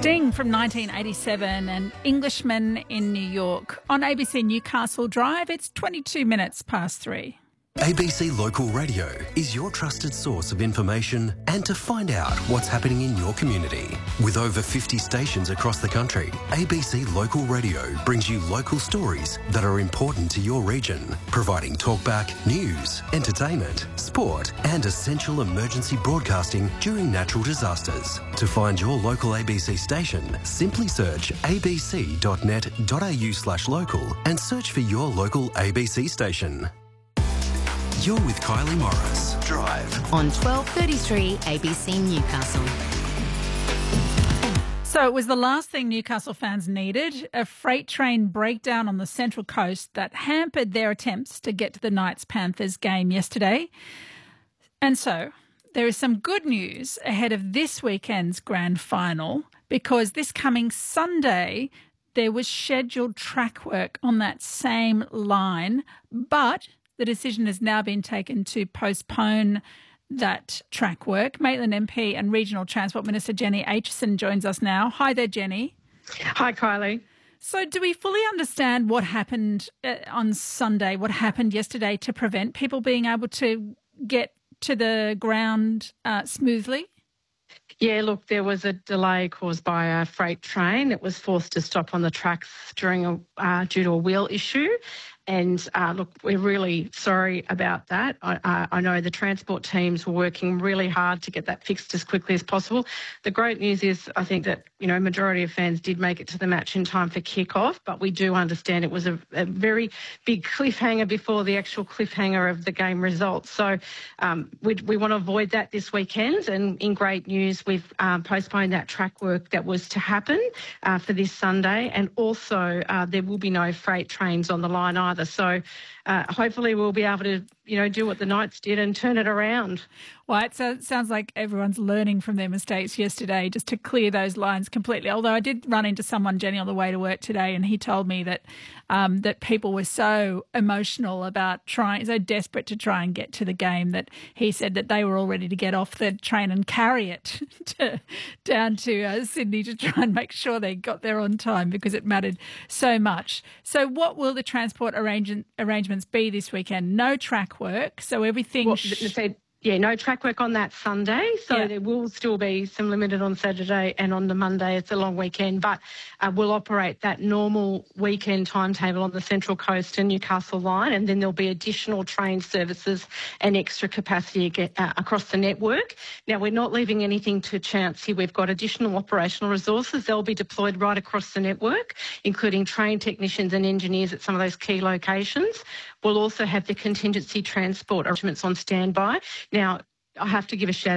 Sting from 1987 and Englishman in New York. On ABC Newcastle Drive, it's 22 minutes past 3. ABC Local Radio is your trusted source of information and to find out what's happening in your community. With over 50 stations across the country, ABC Local Radio brings you local stories that are important to your region, providing talkback, news, entertainment, sport and essential emergency broadcasting during natural disasters. To find your local ABC station, simply search abc.net.au/local and search for your local ABC station. You're with Kylie Morris. Drive. On 1233 ABC Newcastle. So it was the last thing Newcastle fans needed, a freight train breakdown on the Central Coast that hampered their attempts to get to the Knights-Panthers game yesterday. And so there is some good news ahead of this weekend's grand final, because this coming Sunday there was scheduled track work on that same line, but the decision has now been taken to postpone that track work. Maitland MP and Regional Transport Minister Jenny Aitchison joins us now. Hi there, Jenny. Hi, Kylie. So do we fully understand what happened on Sunday, what happened yesterday to prevent people being able to get to the ground smoothly? Yeah, look, there was a delay caused by a freight train. It was forced to stop on the tracks due to a wheel issue. And look, we're really sorry about that. I know the transport teams were working really hard to get that fixed as quickly as possible. The great news is I think that, majority of fans did make it to the match in time for kick-off, but we do understand it was a very big cliffhanger before the actual cliffhanger of the game results. So we want to avoid that this weekend. And in great news, we've postponed that track work that was to happen for this Sunday. And also there will be no freight trains on the line either. So hopefully we'll be able to, do what the Knights did and turn it around. Well, it sounds like everyone's learning from their mistakes yesterday just to clear those lines completely. Although I did run into someone, Jenny, on the way to work today, and he told me that that people were so emotional about so desperate to try and get to the game that he said that they were all ready to get off the train and carry it down to Sydney to try and make sure they got there on time because it mattered so much. So what will the transport arrangements be this weekend? No track work, so everything... no track work on that Sunday. So There will still be some limited on Saturday, and on the Monday it's a long weekend. But we'll operate that normal weekend timetable on the Central Coast and Newcastle line, and then there'll be additional train services and extra capacity across the network. Now, we're not leaving anything to chance here. We've got additional operational resources. They'll be deployed right across the network, including train technicians and engineers at some of those key locations. We'll also have the contingency transport arrangements on standby. Now, I have to give a shout